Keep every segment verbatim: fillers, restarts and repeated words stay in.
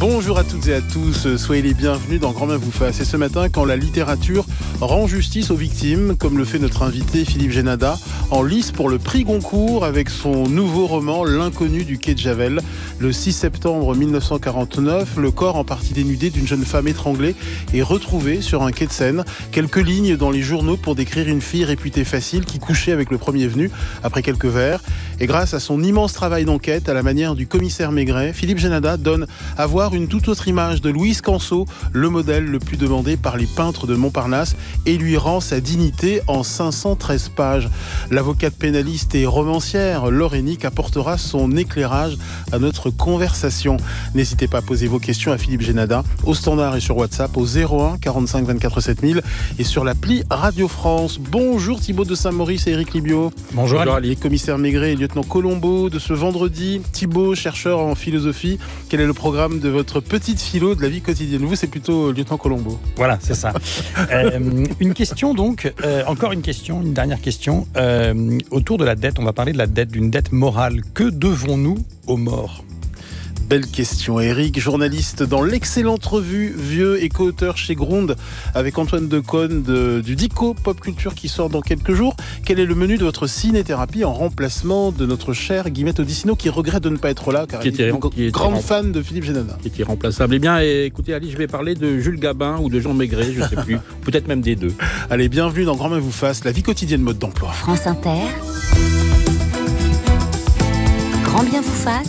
Bonjour à toutes et à tous, soyez les bienvenus dans Grand Bien vous fasse. Et ce matin, quand la littérature rend justice aux victimes, comme le fait notre invité Philippe Génada, en lice pour le prix Goncourt avec son nouveau roman L'inconnu du quai de Javel. Le six septembre mille neuf cent quarante-neuf, le corps en partie dénudé d'une jeune femme étranglée est retrouvé sur un quai de Seine. Quelques lignes dans les journaux pour décrire une fille réputée facile qui couchait avec le premier venu après quelques verres. Et grâce à son immense travail d'enquête, à la manière du commissaire Maigret, Philippe Génada donne à voir une toute autre image de Louise Canso, le modèle le plus demandé par les peintres de Montparnasse, et lui rend sa dignité en cinq cent treize pages. L'avocate pénaliste et romancière Laure Hennick apportera son éclairage à notre conversation. N'hésitez pas à poser vos questions à Philippe Génada au standard et sur WhatsApp au zéro un quarante-cinq vingt-quatre sept mille et sur l'appli Radio France. Bonjour Thibaut de Saint-Maurice et Éric Libio. Bonjour, Bonjour Ali. Commissaire Maigret et lieutenant Colombo de ce vendredi. Thibaut, chercheur en philosophie, quel est le programme de votre petite philo de la vie quotidienne? Vous, c'est plutôt lieutenant Colombo. Voilà, c'est ça. euh, une question donc, euh, encore une question, une dernière question. Euh, autour de la dette, on va parler de la dette, d'une dette morale. Que devons-nous aux morts ? Belle question, Eric, journaliste dans l'excellente revue Vieux et co-auteur chez Gronde avec Antoine Decaune de, du Dico Pop Culture qui sort dans quelques jours. Quel est le menu de votre ciné-thérapie en remplacement de notre chère Guillemette Odissino qui regrette de ne pas être là car qui elle est une qui grande était, fan de Philippe Génada. Qui est irremplaçable. Eh bien, écoutez Ali, je vais parler de Jules Gabin ou de Jean Maigret, je ne sais plus, peut-être même des deux. Allez, bienvenue dans Grand Bien vous fasse, la vie quotidienne mode d'emploi. France Inter, Grand Bien vous fasse,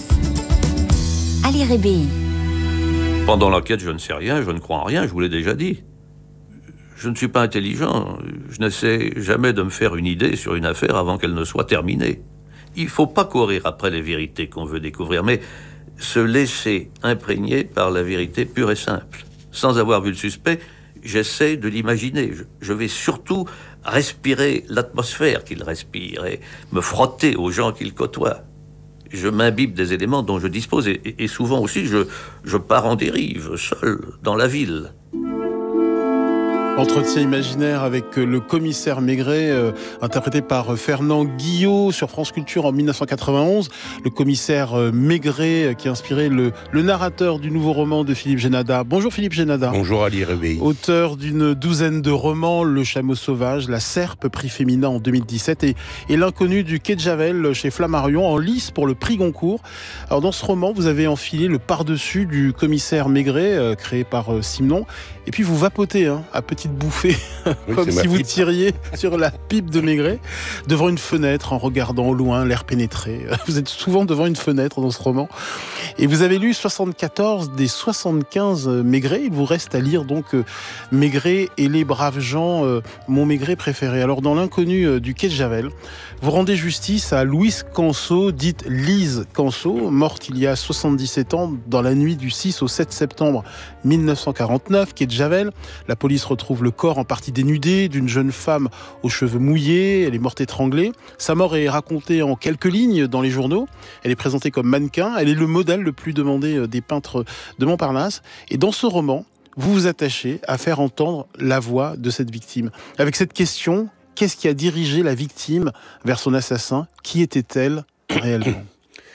Ali Rébéi. Pendant l'enquête, je ne sais rien, je ne crois en rien, je vous l'ai déjà dit. Je ne suis pas intelligent, je n'essaie jamais de me faire une idée sur une affaire avant qu'elle ne soit terminée. Il ne faut pas courir après les vérités qu'on veut découvrir, mais se laisser imprégner par la vérité pure et simple. Sans avoir vu le suspect, j'essaie de l'imaginer. Je, je vais surtout respirer l'atmosphère qu'il respire et me frotter aux gens qu'il côtoie. Je m'imbibe des éléments dont je dispose et, et souvent aussi je, je pars en dérive, seul, dans la ville. Entretien imaginaire avec le commissaire Maigret, euh, interprété par Fernand Guillot sur France Culture en mille neuf cent quatre-vingt-onze. Le commissaire euh, Maigret euh, qui a inspiré le, le narrateur du nouveau roman de Philippe Génada. Bonjour Philippe Génada. Bonjour Ali Rébéi. Auteur d'une douzaine de romans, Le Chameau Sauvage, La Serpe, prix Féminin en deux mille dix-sept et, et L'inconnu du quai de Javel chez Flammarion en lice pour le prix Goncourt. Alors dans ce roman, vous avez enfilé le par-dessus du commissaire Maigret, euh, créé par euh, Simon, et puis vous vapotez hein, à petite bouffée, oui, comme si vous pipe. tiriez sur la pipe de Maigret, devant une fenêtre, en regardant au loin l'air pénétré. Vous êtes souvent devant une fenêtre dans ce roman. Et vous avez lu soixante-quatorze des soixante-quinze Maigret. Il vous reste à lire donc Maigret et les braves gens, euh, mon Maigret préféré. Alors dans L'inconnu euh, du quai de Javel, vous rendez justice à Louise Canso, dite Lise Canso, morte il y a soixante-dix-sept ans, dans la nuit du six au sept septembre mille neuf cent quarante-neuf, quai de Javel. La police retrouve le corps en partie dénudé d'une jeune femme aux cheveux mouillés. Elle est morte étranglée. Sa mort est racontée en quelques lignes dans les journaux. Elle est présentée comme mannequin. Elle est le modèle le plus demandé des peintres de Montparnasse. Et dans ce roman, vous vous attachez à faire entendre la voix de cette victime. Avec cette question, qu'est-ce qui a dirigé la victime vers son assassin ? Qui était-elle réellement ?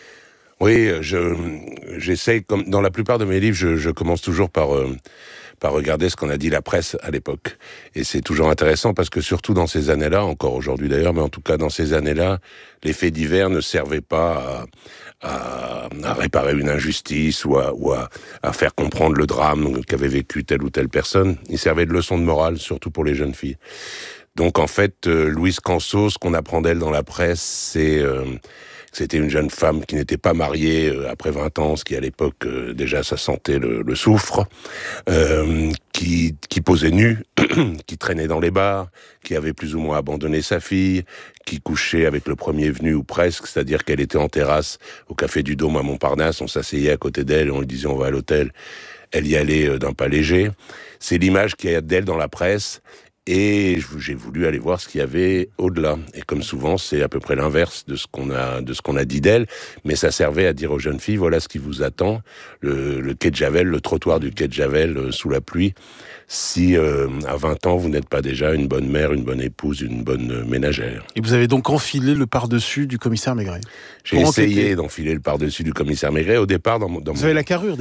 Oui, je, j'essaie, comme dans la plupart de mes livres, je, je commence toujours par... Euh, par regarder ce qu'on a dit la presse à l'époque. Et c'est toujours intéressant parce que surtout dans ces années-là, encore aujourd'hui d'ailleurs, mais en tout cas dans ces années-là, les faits divers ne servaient pas à, à, à réparer une injustice ou, à, ou à, à faire comprendre le drame qu'avait vécu telle ou telle personne. Ils servaient de leçon de morale, surtout pour les jeunes filles. Donc en fait, euh, Louise Canso, ce qu'on apprend d'elle dans la presse, c'est... Euh, C'était une jeune femme qui n'était pas mariée euh, après vingt ans, ce qui à l'époque euh, déjà sa santé le, le souffre, euh, qui, qui posait nue, qui traînait dans les bars, qui avait plus ou moins abandonné sa fille, qui couchait avec le premier venu ou presque, c'est-à-dire qu'elle était en terrasse au Café du Dôme à Montparnasse, on s'asseyait à côté d'elle et on lui disait on va à l'hôtel, elle y allait euh, d'un pas léger. C'est l'image qu'il y a d'elle dans la presse. Et j'ai voulu aller voir ce qu'il y avait au-delà. Et comme souvent, c'est à peu près l'inverse de ce qu'on a, de ce qu'on a dit d'elle. Mais ça servait à dire aux jeunes filles, voilà ce qui vous attend. Le, le quai de Javel, le trottoir du quai de Javel euh, sous la pluie. Si euh, à vingt ans, vous n'êtes pas déjà une bonne mère, une bonne épouse, une bonne euh, ménagère. Et vous avez donc enfilé le par-dessus du commissaire Maigret. J'ai essayé d'enfiler le par-dessus du commissaire Maigret. Au départ, dans, dans vous mon... avez la carrure déjà.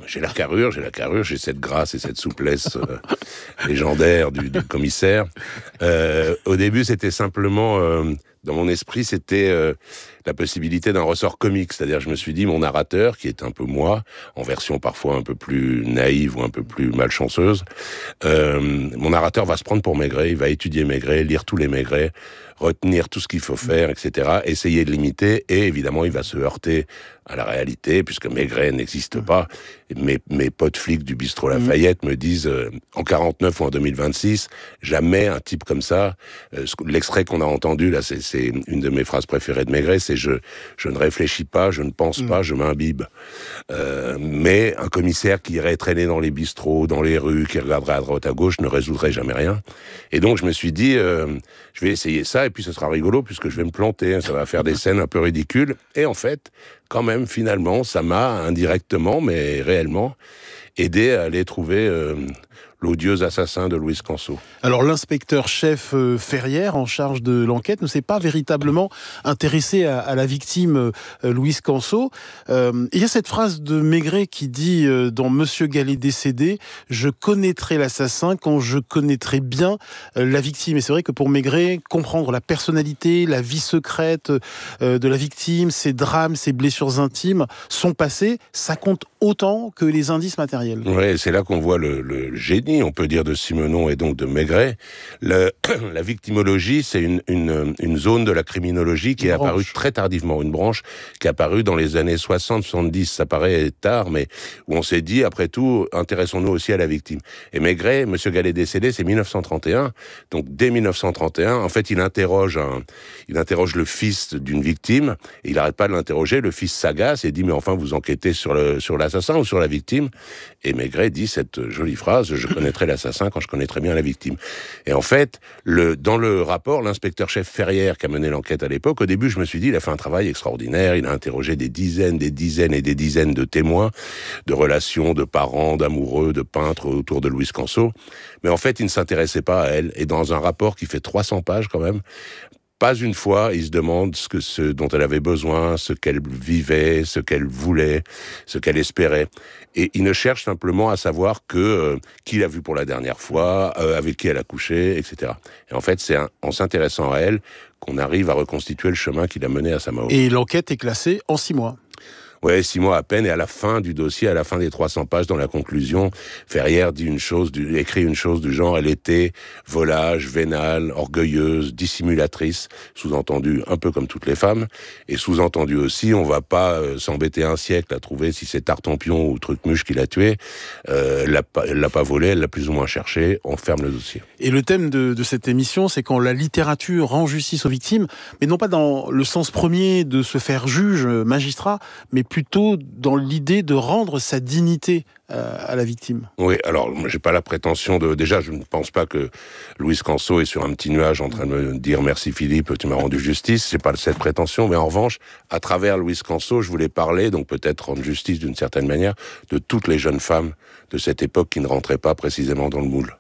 j'ai la carrure, j'ai la carrure, j'ai cette grâce et cette souplesse euh, légendaire du, du commissaire. Euh, au début, c'était simplement, euh, dans mon esprit, c'était euh, la possibilité d'un ressort comique. C'est-à-dire, je me suis dit, mon narrateur, qui est un peu moi, en version parfois un peu plus naïve ou un peu plus malchanceuse, euh, mon narrateur va se prendre pour Maigret, il va étudier Maigret, lire tous les Maigret, retenir tout ce qu'il faut faire, et cetera, essayer de l'imiter, et évidemment, il va se heurter à la réalité, puisque Maigret n'existe pas. Mes, mes potes flics du bistrot Lafayette me disent, euh, en quarante-neuf ou en deux mille vingt-six, jamais un type comme ça, euh, l'extrait qu'on a entendu, là, c'est, c'est une de mes phrases préférées de Maigret, c'est je, je ne réfléchis pas, je ne pense pas, je m'imbibe. Euh, mais un commissaire qui irait traîner dans les bistrots, dans les rues, qui regarderait à droite à gauche, ne résoudrait jamais rien. Et donc, je me suis dit, euh, je vais essayer ça, et puis ce sera rigolo, puisque je vais me planter, ça va faire des scènes un peu ridicules. Et en fait, quand même, finalement, ça m'a indirectement, mais réellement, aidé à aller trouver euh, l'odieux assassin de Louis Canso. Alors l'inspecteur-chef euh, Ferrière, en charge de l'enquête, ne s'est pas véritablement intéressé à, à la victime euh, Louis Canso. Euh, il y a cette phrase de Maigret qui dit euh, dans Monsieur Gallet décédé, « Je connaîtrai l'assassin quand je connaîtrai bien euh, la victime ». Et c'est vrai que pour Maigret, comprendre la personnalité, la vie secrète euh, de la victime, ses drames, ses blessures intimes, son passé, ça compte autant que les indices matériels. Oui, c'est là qu'on voit le, le génie, on peut dire, de Simenon et donc de Maigret. Le, la victimologie, c'est une, une, une zone de la criminologie qui une est branche. apparue très tardivement, une branche qui est apparue dans les années soixante soixante-dix, ça paraît tard, mais où on s'est dit, après tout, intéressons-nous aussi à la victime. Et Maigret, Monsieur Gallet décédé, c'est mille neuf cent trente et un, donc dès mille neuf cent trente et un, en fait, il interroge, un, il interroge le fils d'une victime, et il n'arrête pas de l'interroger, le fils s'agace et dit, mais enfin, vous enquêtez sur, le, sur l'assassin ou sur la victime? Et Maigret dit cette jolie phrase, je connaîtrai l'assassin quand je connaîtrai bien la victime. Et en fait, le, dans le rapport, l'inspecteur-chef Ferrière qui a mené l'enquête à l'époque, au début, je me suis dit, il a fait un travail extraordinaire, il a interrogé des dizaines, des dizaines et des dizaines de témoins, de relations, de parents, d'amoureux, de peintres autour de Louis Canso. Mais en fait, il ne s'intéressait pas à elle. Et dans un rapport qui fait trois cents pages quand même, pas une fois, il se demande ce, que, ce dont elle avait besoin, ce qu'elle vivait, ce qu'elle voulait, ce qu'elle espérait. Et il ne cherche simplement à savoir que euh, qui l'a vue pour la dernière fois, euh, avec qui elle a couché, et cetera. Et en fait, c'est un, en s'intéressant à elle qu'on arrive à reconstituer le chemin qui l'a menée à sa mort. Et l'enquête est classée en six mois. Ouais, six mois à peine, et à la fin du dossier, à la fin des trois cents pages, dans la conclusion, Ferrière dit une chose, du, écrit une chose du genre, elle était volage, vénale, orgueilleuse, dissimulatrice, sous-entendu un peu comme toutes les femmes, et sous-entendu aussi, on va pas euh, s'embêter un siècle à trouver si c'est Tartampion ou Trucmuche qui l'a tué, euh, elle l'a pas, elle l'a pas volé, elle l'a plus ou moins cherché, on ferme le dossier. Et le thème de, de cette émission, c'est quand la littérature rend justice aux victimes, mais non pas dans le sens premier de se faire juge, magistrat, mais plutôt dans l'idée de rendre sa dignité euh, à la victime. Oui, alors, j'ai pas la prétention de... Déjà, je ne pense pas que Louis Canso est sur un petit nuage en train de me dire « Merci Philippe, tu m'as rendu justice ». J'ai pas cette prétention, mais en revanche, à travers Louis Canso, je voulais parler, donc peut-être rendre justice d'une certaine manière, de toutes les jeunes femmes de cette époque qui ne rentraient pas précisément dans le moule.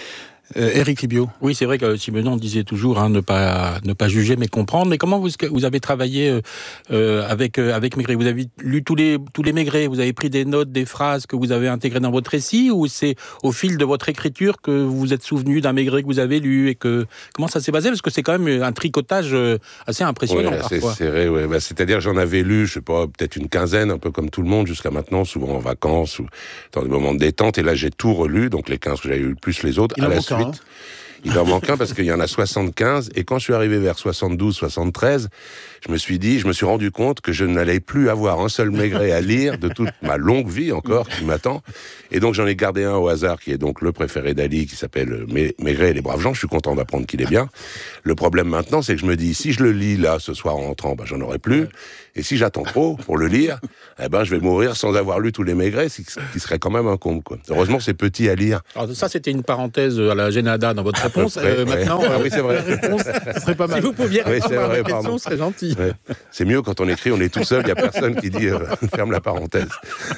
Euh, Éric Libiot. Oui, c'est vrai que Simenon disait toujours hein, ne pas ne pas juger mais comprendre. Mais comment vous vous avez travaillé euh, avec euh, avec Maigret? Vous avez lu tous les tous les Maigret, vous avez pris des notes, des phrases que vous avez intégrées dans votre récit, ou c'est au fil de votre écriture que vous vous êtes souvenu d'un Maigret que vous avez lu, et que comment ça s'est passé? Parce que c'est quand même un tricotage assez impressionnant ouais, parfois. C'est serré, ouais. Bah, c'est-à-dire j'en avais lu, je sais pas, peut-être une quinzaine, un peu comme tout le monde jusqu'à maintenant, souvent en vacances ou dans des moments de détente. Et là, j'ai tout relu, donc les quinze que j'avais lu plus les autres. Il à la suite. Hein. Il en manque un parce qu'il y en a soixante-quinze, et quand je suis arrivé vers soixante-douze soixante-treize, je me suis dit, je me suis rendu compte que je n'allais plus avoir un seul Maigret à lire de toute ma longue vie encore qui m'attend, et donc j'en ai gardé un au hasard qui est donc le préféré d'Ali, qui s'appelle Maigret et les braves gens. Je suis content d'apprendre qu'il est bien. Le problème maintenant, c'est que je me dis, si je le lis là ce soir en rentrant, ben j'en aurai plus, et si j'attends trop pour le lire, eh ben je vais mourir sans avoir lu tous les Maigret, ce qui serait quand même un comble, quoi. Heureusement c'est petit à lire. Alors ça, c'était une parenthèse à la Génada dans votre réponse. près, Euh, ouais. maintenant, Ah oui, c'est vrai. la réponse, ce serait pas mal. Si vous pouviez Oui, répondre c'est à vrai, ma question, pardon. ce serait gentil. Ouais. C'est mieux quand on écrit, on est tout seul, il n'y a personne qui dit euh, ferme la parenthèse.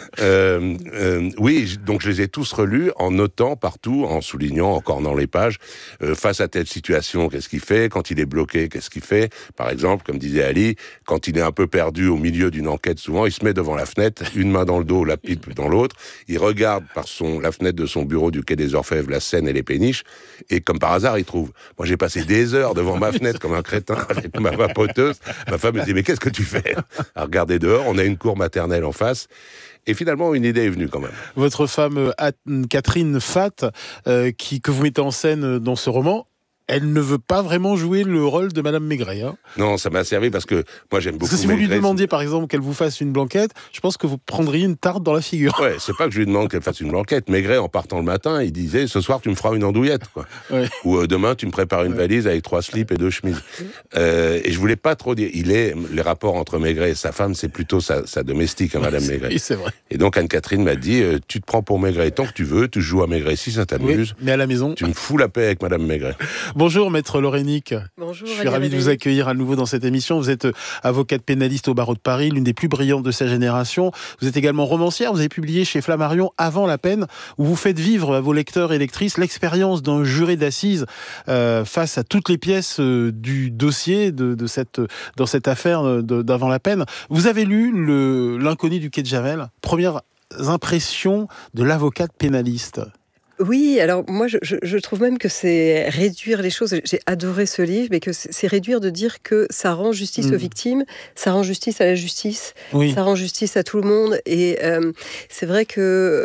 Euh, euh, oui, j- donc je les ai tous relus en notant partout, en soulignant, en cornant les pages, euh, face à telle situation, qu'est-ce qu'il fait, quand il est bloqué, qu'est-ce qu'il fait. Par exemple, comme disait Ali, quand il est un peu perdu au milieu d'une enquête, souvent, il se met devant la fenêtre, une main dans le dos, la pipe dans l'autre, il regarde par son, la fenêtre de son bureau du quai des Orfèvres, la Seine et les péniches, et comme par hasard, il trouve. Moi, j'ai passé des heures devant ma fenêtre comme un crétin avec ma vapoteuse. Ma femme me dit, mais qu'est-ce que tu fais? À regarder dehors, on a une cour maternelle en face. Et finalement, une idée est venue quand même. Votre femme euh, At- Catherine Fatt, euh, qui, que vous mettez en scène dans ce roman, elle ne veut pas vraiment jouer le rôle de Madame Maigret. Hein. Non, ça m'a servi parce que moi, j'aime beaucoup Parce que si vous lui Maigret. demandiez, par exemple, qu'elle vous fasse une blanquette, je pense que vous prendriez une tarte dans la figure. Ouais, c'est pas que je lui demande qu'elle fasse une blanquette. Maigret, en partant le matin, il disait, ce soir, tu me feras une andouillette, quoi. Ouais. Ou euh, demain, tu me prépares une Ouais. valise avec trois slips et deux chemises. Euh, et je voulais pas trop dire. Il est, les rapports entre Maigret et sa femme, c'est plutôt sa, sa domestique, hein, Madame Maigret. Oui, c'est vrai. Et donc, Anne-Catherine m'a dit, euh, tu te prends pour Maigret tant que tu veux, tu joues à Maigret si ça Oui, t'amuse. mais à la maison. Tu me fous la paix avec Madame Maigret. Bonjour, maître Lorénic. Bonjour. Je suis ravi de vous accueillir à nouveau dans cette émission. Vous êtes avocate pénaliste au barreau de Paris, l'une des plus brillantes de sa génération. Vous êtes également romancière. Vous avez publié chez Flammarion Avant la peine, où vous faites vivre à vos lecteurs et lectrices l'expérience d'un juré d'assises euh, face à toutes les pièces euh, du dossier de, de cette, dans cette affaire de, d'Avant la peine. Vous avez lu le, L'inconnu du quai de Javel. Premières impressions de l'avocate pénaliste. Oui, alors moi je, je, je trouve même que c'est réduire les choses. J'ai adoré ce livre, mais que c'est, c'est réduire de dire que ça rend justice Mmh. aux victimes, ça rend justice à la justice, Oui. ça rend justice à tout le monde. Et euh, c'est vrai que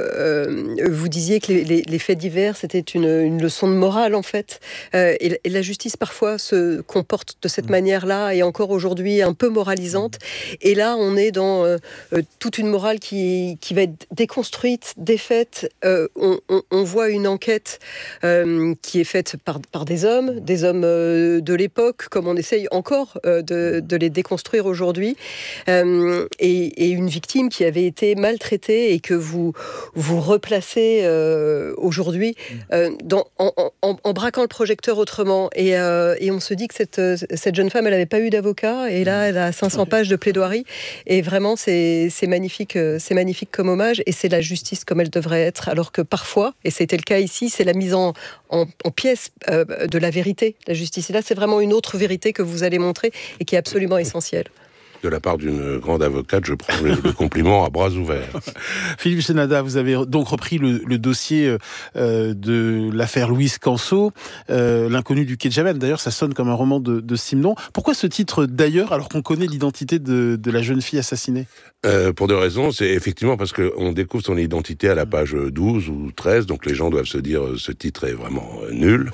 euh, vous disiez que les, les, les faits divers c'était une, une leçon de morale en fait. Euh, et, et la justice parfois se comporte de cette Mmh. manière-là et encore aujourd'hui un peu moralisante. Et là on est dans euh, toute une morale qui, qui va être déconstruite, défaite. Euh, on, on, on voit une enquête euh, qui est faite par, par des hommes, des hommes euh, de l'époque, comme on essaye encore euh, de, de les déconstruire aujourd'hui, euh, et, et une victime qui avait été maltraitée et que vous, vous replacez euh, aujourd'hui euh, dans, en, en, en braquant le projecteur autrement. Et, euh, et on se dit que cette, cette jeune femme, elle n'avait pas eu d'avocat, et là, elle a cinq cents pages de plaidoirie, et vraiment, c'est, c'est magnifique, c'est magnifique comme hommage, et c'est la justice comme elle devrait être, alors que parfois, et c'était le cas ici, c'est la mise en, en, en pièces euh, de la vérité, la justice. Et là, c'est vraiment une autre vérité que vous allez montrer et qui est absolument essentielle. De la part d'une grande avocate, je prends le, le compliment à bras ouverts. Philippe Senada, vous avez donc repris le, le dossier euh, de l'affaire Louise Canso, euh, l'inconnu du quai de Javel. D'ailleurs, ça sonne comme un roman de, de Simenon. Pourquoi ce titre d'ailleurs, alors qu'on connaît l'identité de, de la jeune fille assassinée ? Euh, pour deux raisons. C'est effectivement parce qu'on découvre son identité à la page douze ou treize, donc les gens doivent se dire euh, ce titre est vraiment euh, nul.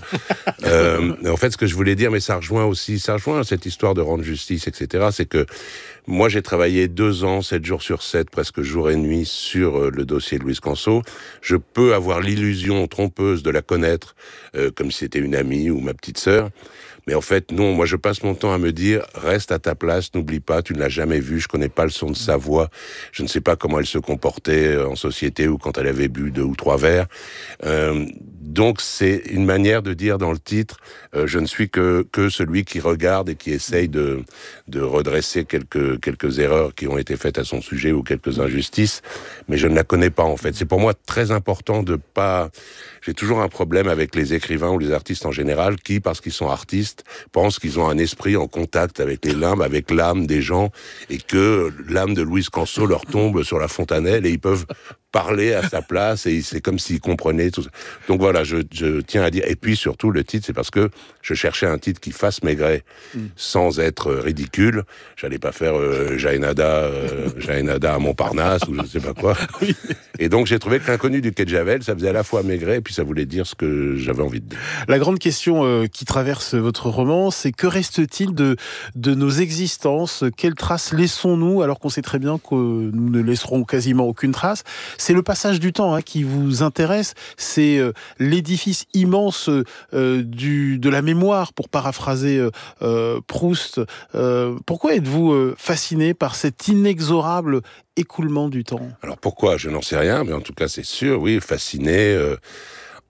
euh, en fait, ce que je voulais dire, mais ça rejoint aussi, ça rejoint cette histoire de rendre justice, et cetera, c'est que moi, j'ai travaillé deux ans, sept jours sur sept, presque jour et nuit, sur euh, le dossier de Louise Canso. Je peux avoir l'illusion trompeuse de la connaître, euh, comme si c'était une amie ou ma petite sœur. Mais en fait, non, moi je passe mon temps à me dire, reste à ta place, n'oublie pas, tu ne l'as jamais vue, je connais pas le son de sa voix, je ne sais pas comment elle se comportait en société ou quand elle avait bu deux ou trois verres. Euh, donc c'est une manière de dire dans le titre, euh, je ne suis que, que celui qui regarde et qui essaye de, de redresser quelques, quelques erreurs qui ont été faites à son sujet ou quelques injustices, mais je ne la connais pas en fait. C'est pour moi très important de pas... J'ai toujours un problème avec les écrivains ou les artistes en général qui, parce qu'ils sont artistes, pensent qu'ils ont un esprit en contact avec les limbes, avec l'âme des gens, et que l'âme de Louise Canso leur tombe sur la fontanelle et ils peuvent parler à sa place et c'est comme s'ils comprenaient tout ça. Donc voilà, je, je tiens à dire. Et puis surtout, le titre, c'est parce que je cherchais un titre qui fasse Maigret mm. sans être ridicule. J'allais pas faire euh, Jaénada, euh, Jaénada à Montparnasse ou je ne sais pas quoi. Oui. Et donc j'ai trouvé que l'inconnu du quai de Javel, ça faisait à la fois Maigret et puis ça voulait dire ce que j'avais envie de dire. La grande question euh, qui traverse votre roman, c'est que reste-t-il de, de nos existences ? Quelles traces laissons-nous alors qu'on sait très bien que nous ne laisserons quasiment aucune trace ? C'est le passage du temps hein, qui vous intéresse, c'est euh, l'édifice immense euh, du, de la mémoire, pour paraphraser euh, euh, Proust. Euh, pourquoi êtes-vous euh, fasciné par cet inexorable écoulement du temps ? Alors pourquoi ? Je n'en sais rien, mais en tout cas c'est sûr, oui, fasciné... Euh...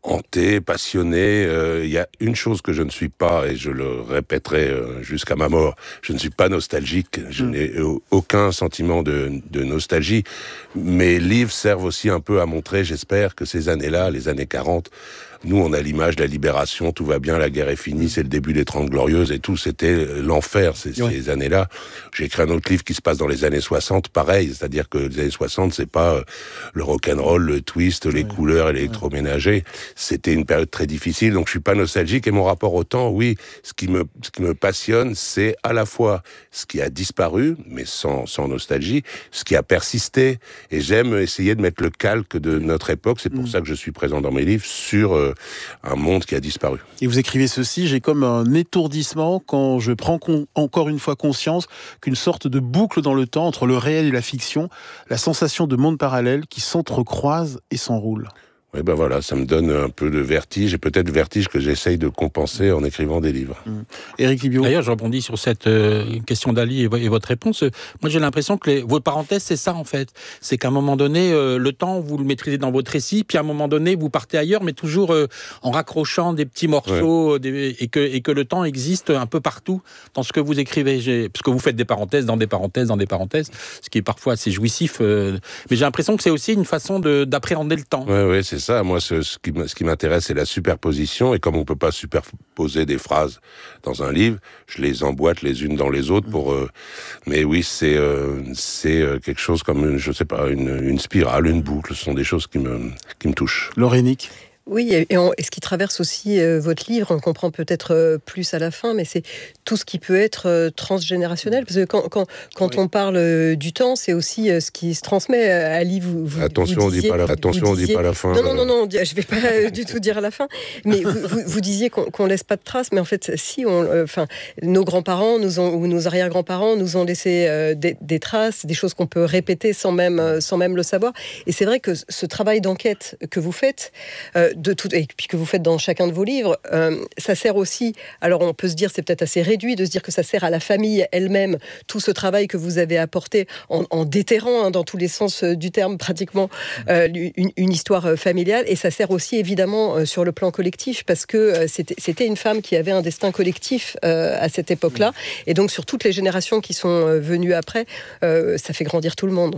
hanté, passionné. Il euh, y a une chose que je ne suis pas, et je le répéterai euh, jusqu'à ma mort, je ne suis pas nostalgique, je mmh. n'ai aucun sentiment de, de nostalgie. Mes livres servent aussi un peu à montrer, j'espère, que ces années-là, les années quarante, nous, on a l'image de la libération, tout va bien, la guerre est finie, c'est le début des Trente Glorieuses et tout, c'était l'enfer ces, oui. ces années-là. J'ai écrit un autre livre qui se passe dans les années soixante, pareil, c'est-à-dire que les années soixante, c'est pas le rock'n'roll, le twist, les oui. couleurs et l'électroménager. C'était une période très difficile, donc je suis pas nostalgique. Et mon rapport au temps, oui, ce qui me, ce qui me passionne, c'est à la fois ce qui a disparu, mais sans, sans nostalgie, ce qui a persisté. Et j'aime essayer de mettre le calque de notre époque. C'est pour mmh. ça que je suis présent dans mes livres sur euh, un monde qui a disparu. Et vous écrivez ceci: j'ai comme un étourdissement quand je prends con- encore une fois conscience qu'une sorte de boucle dans le temps entre le réel et la fiction, la sensation de monde parallèle qui s'entrecroisent et s'enroulent. Oui, ben voilà, ça me donne un peu de vertige, et peut-être vertige que j'essaye de compenser en écrivant des livres. Mmh. Éric Libio. D'ailleurs, je rebondis sur cette euh, question d'Ali et, et votre réponse. Moi, j'ai l'impression que les, vos parenthèses, c'est ça, en fait. C'est qu'à un moment donné, euh, le temps, vous le maîtrisez dans votre récit, puis à un moment donné, vous partez ailleurs, mais toujours euh, en raccrochant des petits morceaux, ouais. des, et, que, et que le temps existe un peu partout dans ce que vous écrivez. J'ai, parce que vous faites des parenthèses, dans des parenthèses, dans des parenthèses, ce qui est parfois assez jouissif. Euh, mais j'ai l'impression que c'est aussi une façon de, d'appréhender le temps. Oui, oui, c'est ça. Moi, ce, ce, qui, ce qui m'intéresse, c'est la superposition. Et comme on peut pas superposer des phrases dans un livre, je les emboîte les unes dans les autres pour. Euh, mais oui, c'est euh, c'est quelque chose comme une, je sais pas, une, une spirale, une boucle. Ce sont des choses qui me qui me touchent. Laurénique. Oui, et, on, et ce qui traverse aussi euh, votre livre, on comprend peut-être euh, plus à la fin, mais c'est tout ce qui peut être euh, transgénérationnel. Parce que quand, quand, quand oui. on parle euh, du temps, c'est aussi euh, ce qui se transmet. Ali, vous, vous Attention, vous disiez, on dit pas la, attention, on dit pas la fin. Non, non, non, non, je ne vais pas euh, du tout dire la fin. Mais vous, vous, vous disiez qu'on ne laisse pas de traces, mais en fait, si, on, euh, nos grands-parents nous ont, ou nos arrière-grands-parents nous ont laissé euh, des, des traces, des choses qu'on peut répéter sans même, euh, sans même le savoir. Et c'est vrai que ce travail d'enquête que vous faites, euh, de tout, et puis que vous faites dans chacun de vos livres, euh, ça sert aussi, alors on peut se dire, c'est peut-être assez réduit de se dire que ça sert à la famille elle-même, tout ce travail que vous avez apporté en, en déterrant, hein, dans tous les sens du terme, pratiquement, euh, une, une histoire familiale, et ça sert aussi évidemment euh, sur le plan collectif, parce que euh, c'était, c'était une femme qui avait un destin collectif euh, à cette époque-là, et donc sur toutes les générations qui sont euh, venues après, euh, ça fait grandir tout le monde.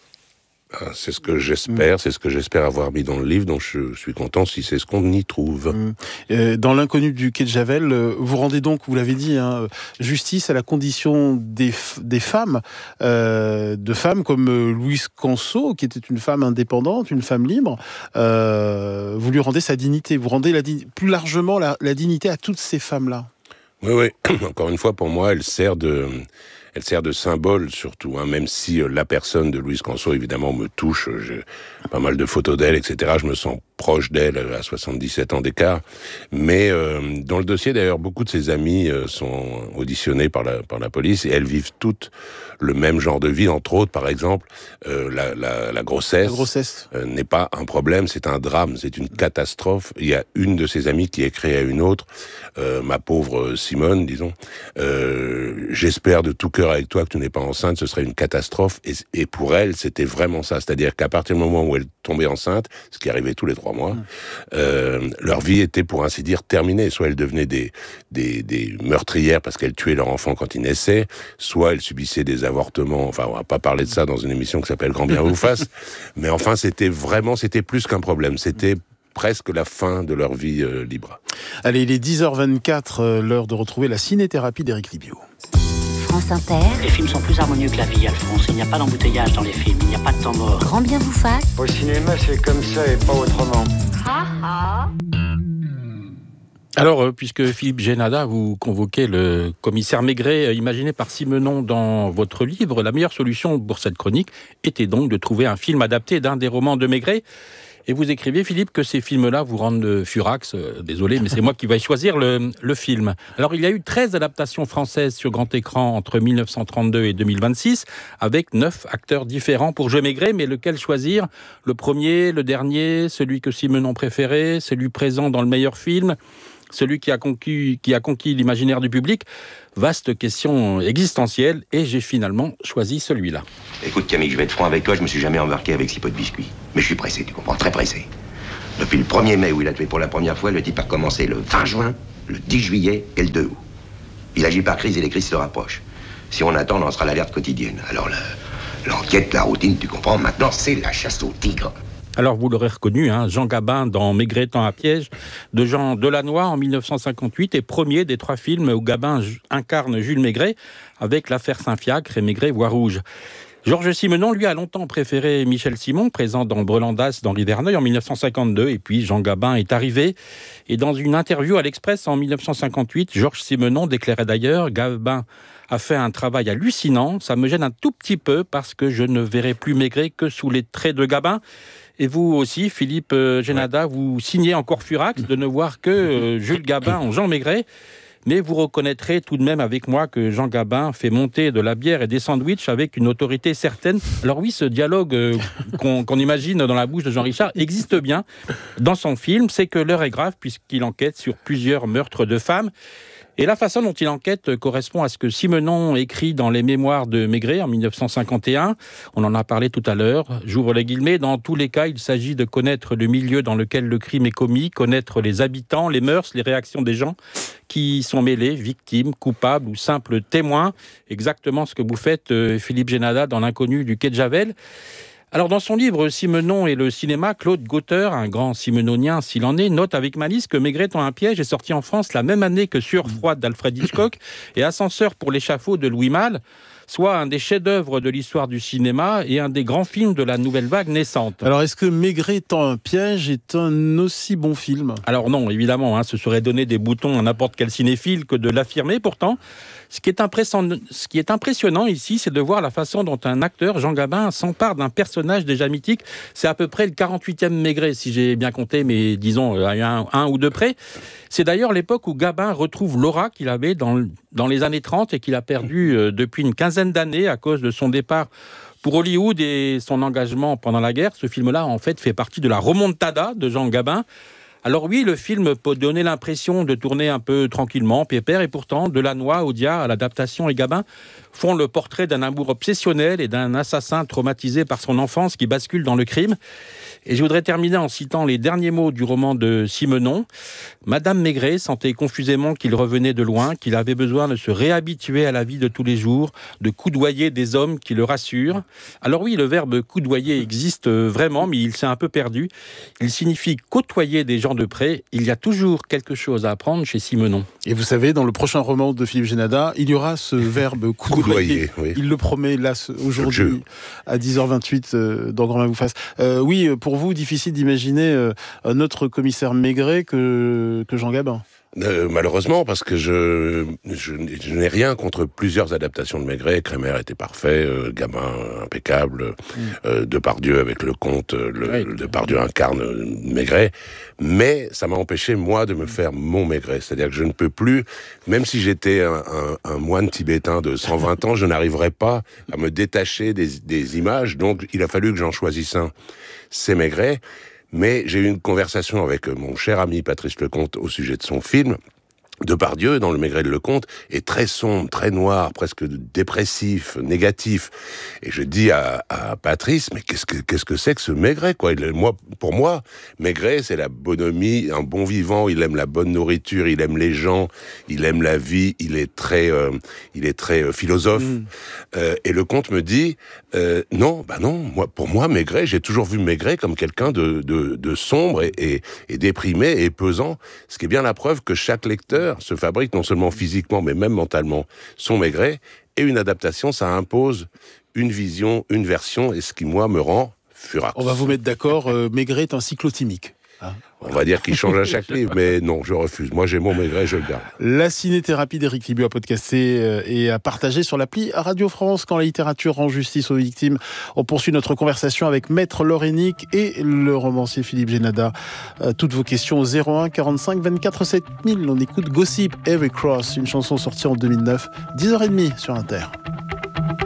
C'est ce que j'espère, mmh. c'est ce que j'espère avoir mis dans le livre, donc je suis content si c'est ce qu'on y trouve. Mmh. Euh, dans l'inconnu du quai de Javel, vous rendez donc, vous l'avez dit, hein, justice à la condition des, f- des femmes, euh, de femmes comme Louise Canso, qui était une femme indépendante, une femme libre. Euh, vous lui rendez sa dignité, vous rendez la di- plus largement la, la dignité à toutes ces femmes-là. Oui, oui. Encore une fois, pour moi, elle sert de... Elle sert de symbole surtout, hein, même si euh, la personne de Louise Canso, évidemment, me touche. J'ai pas mal de photos d'elle, et cetera. Je me sens proche d'elle à soixante-dix-sept ans d'écart. Mais euh, dans le dossier, d'ailleurs, beaucoup de ses amis euh, sont auditionnés par la, par la police et elles vivent toutes le même genre de vie. Entre autres, par exemple, euh, la, la, la grossesse, la grossesse. Euh, n'est pas un problème, c'est un drame, c'est une catastrophe. Il y a une de ses amies qui écrit à une autre, euh, ma pauvre Simone, disons, euh, j'espère de tout cœur avec toi que tu n'es pas enceinte, ce serait une catastrophe. Et, et pour elle, c'était vraiment ça. C'est-à-dire qu'à partir du moment où elle tombait enceinte, ce qui arrivait tous les trois mois, mmh. euh, leur vie était, pour ainsi dire, terminée. Soit elles devenaient des, des, des meurtrières parce qu'elles tuaient leur enfant quand il naissait, soit elles subissaient des avortements. Enfin, on va pas parler de ça dans une émission qui s'appelle Grand bien vous fasse. Mais enfin, c'était vraiment, c'était plus qu'un problème. C'était presque la fin de leur vie euh, libre. Allez, il est dix heures vingt-quatre, euh, l'heure de retrouver la ciné-thérapie d'Éric Libio. France Inter. Les films sont plus harmonieux que la vie, Alphonse. Il n'y a pas d'embouteillage dans les films, il n'y a pas de temps mort. Grand bien vous fasse. Au cinéma, c'est comme ça et pas autrement. Ha ha. Alors, euh, puisque Philippe Génada, vous convoquez le commissaire Maigret, euh, imaginé par Simenon dans votre livre, la meilleure solution pour cette chronique était donc de trouver un film adapté d'un des romans de Maigret. Et vous écrivez, Philippe, que ces films-là vous rendent furax. Euh, désolé, mais c'est moi qui vais choisir le, le film. Alors, il y a eu treize adaptations françaises sur grand écran entre mille neuf cent trente-deux et deux mille vingt-six, avec neuf acteurs différents pour jouer Maigret. Mais lequel choisir ? Le premier, le dernier, celui que Simenon préférait, celui présent dans le meilleur film ? Celui qui a conquis, qui a conquis l'imaginaire du public. Vaste question existentielle, et j'ai finalement choisi celui-là. Écoute Camille, je vais être franc avec toi, je me suis jamais embarqué avec six pots de biscuits. Mais je suis pressé, tu comprends, très pressé. Depuis le premier mai où il a tué pour la première fois, le type a commencé le vingt juin, le dix juillet et le deux août. Il agit par crise et les crises se rapprochent. Si on attend, on en sera à l'alerte quotidienne. Alors le, l'enquête, la routine, tu comprends, maintenant c'est la chasse au tigre. Alors, vous l'aurez reconnu, hein, Jean Gabin dans Maigret tend un piège de Jean Delannoy en mille neuf cent cinquante-huit et premier des trois films où Gabin incarne Jules Maigret avec l'affaire Saint-Fiacre et Maigret voit rouge. Georges Simenon, lui, a longtemps préféré Michel Simon, présent dans Brelandas d'Henri Verneuil en mille neuf cent cinquante-deux, et puis Jean Gabin est arrivé. Et dans une interview à l'Express en mille neuf cent cinquante-huit, Georges Simenon déclarait d'ailleurs « Gabin a fait un travail hallucinant, ça me gêne un tout petit peu parce que je ne verrai plus Maigret que sous les traits de Gabin ». Et vous aussi, Philippe Génada, ouais. vous signez encore furax de ne voir que euh, Jules Gabin en Jean Maigret. Mais vous reconnaîtrez tout de même avec moi que Jean Gabin fait monter de la bière et des sandwichs avec une autorité certaine. Alors oui, ce dialogue euh, qu'on, qu'on imagine dans la bouche de Jean Richard existe bien dans son film. C'est que l'heure est grave puisqu'il enquête sur plusieurs meurtres de femmes. Et la façon dont il enquête correspond à ce que Simenon écrit dans les mémoires de Maigret en mille neuf cent cinquante et un. On en a parlé tout à l'heure. J'ouvre les guillemets. Dans tous les cas, il s'agit de connaître le milieu dans lequel le crime est commis, connaître les habitants, les mœurs, les réactions des gens qui y sont mêlés, victimes, coupables ou simples témoins. Exactement ce que vous faites, Philippe Génada, dans L'inconnu du quai de Javel. Alors, dans son livre « Simenon et le cinéma », Claude Gauthier, un grand simenonien s'il en est, note avec malice que Maigret tend un piège est sorti en France la même année que Sueur froide d'Alfred Hitchcock et Ascenseur pour l'échafaud de Louis Malle, soit un des chefs-d'œuvre de l'histoire du cinéma et un des grands films de la nouvelle vague naissante. Alors, est-ce que Maigret tend un piège est un aussi bon film ? Alors non, évidemment, hein, ce serait donner des boutons à n'importe quel cinéphile que de l'affirmer. Pourtant, ce qui est impressionnant, ce qui est impressionnant ici, c'est de voir la façon dont un acteur, Jean Gabin, s'empare d'un personnage déjà mythique. C'est à peu près le quarante-huitième Maigret, si j'ai bien compté, mais disons à un, un ou deux près. C'est d'ailleurs l'époque où Gabin retrouve l'aura qu'il avait dans, dans les années trente et qu'il a perdu euh, depuis une quinzaine d'années à cause de son départ pour Hollywood et son engagement pendant la guerre. Ce film-là, en fait, fait partie de la remontada de Jean Gabin. Alors oui, le film peut donner l'impression de tourner un peu tranquillement, pépère, et pourtant, Delannoy, Audiard, à l'adaptation et Gabin font le portrait d'un amour obsessionnel et d'un assassin traumatisé par son enfance qui bascule dans le crime. Et je voudrais terminer en citant les derniers mots du roman de Simenon. Madame Maigret sentait confusément qu'il revenait de loin, qu'il avait besoin de se réhabituer à la vie de tous les jours, de coudoyer des hommes qui le rassurent. Alors oui, le verbe coudoyer existe vraiment, mais il s'est un peu perdu. Il signifie côtoyer des gens de près. Il y a toujours quelque chose à apprendre chez Simenon. Et vous savez, dans le prochain roman de Philippe Génada, il y aura ce verbe coudoyer. coudoyer oui. Il le promet là aujourd'hui à dix heures vingt-huit euh, dans Grand Bien vous fasse. Euh, oui, pour vous, difficile d'imaginer euh, un autre commissaire Maigret que, que Jean Gabin. Euh, malheureusement, parce que je, je, je n'ai rien contre plusieurs adaptations de Maigret. Crémer était parfait, euh, Gabin impeccable, mm. euh, Depardieu avec le conte, le, oui. le Depardieu incarne Maigret. Mais ça m'a empêché, moi, de me faire mon Maigret. C'est-à-dire que je ne peux plus, même si j'étais un, un, un moine tibétain de cent vingt ans, je n'arriverais pas à me détacher des, des images. Donc, il a fallu que j'en choisisse un. C'est Maigret. Mais j'ai eu une conversation avec mon cher ami Patrice Lecomte au sujet de son film. Depardieu, dans Le Maigret de Lecomte, est très sombre, très noir, presque dépressif, négatif. Et je dis à, à Patrice, mais qu'est-ce que, qu'est-ce que c'est que ce Maigret, quoi? Il, moi, pour moi, Maigret, c'est la bonhomie, un bon vivant, il aime la bonne nourriture, il aime les gens, il aime la vie, il est très, euh, il est très euh, philosophe. Mmh. Euh, et Lecomte me dit, euh, non, bah non, moi, pour moi, Maigret, j'ai toujours vu Maigret comme quelqu'un de, de, de sombre et, et, et déprimé et pesant, ce qui est bien la preuve que chaque lecteur se fabrique non seulement physiquement mais même mentalement son Maigret, et une adaptation ça impose une vision, une version, et ce qui moi me rend furax. On va vous mettre d'accord, euh, Maigret est un cyclotimique. Hein? On va dire qu'il change à chaque livre, mais non, je refuse. Moi, j'ai mon Maigret, je le garde. La ciné-thérapie d'Éric Libu à podcaster et à partager sur l'appli Radio France. Quand la littérature rend justice aux victimes, on poursuit notre conversation avec Maître Lorénic et le romancier Philippe Génada. Euh, toutes vos questions au zéro un quarante-cinq vingt-quatre sept mille. On écoute Gossip Every Cross, une chanson sortie en deux mille neuf, dix heures trente sur Inter.